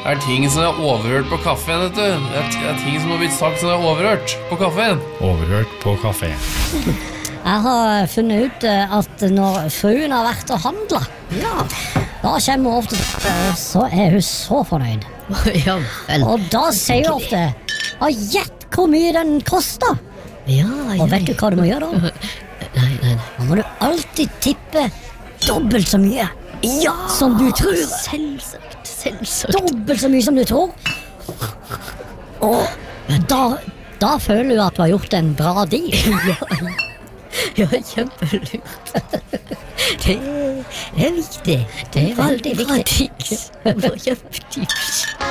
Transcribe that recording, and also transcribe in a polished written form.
er ting som er overhørt på kaffen, vet du. Det er ting som har blitt sagt som er overhørt på kaffen. Overhørt på kafé. Jeg har funnet ut at når fruen har vært og handlet, da kommer hun ofte, så er hun så fornøyd. Ja, vel. Og da sier hun ofte, gjett hvor mye den koster. Ja. Og vet du hva du må gjøre da? Nei. Da må du alltid tippe dobbelt så mye som du tror. Selvsagt. Dobbelt så mye som du tror. Og da føler du at du har gjort en bra deal. Ja, kjempelurt. Det er viktig. Det er veldig viktig. Kjempetips.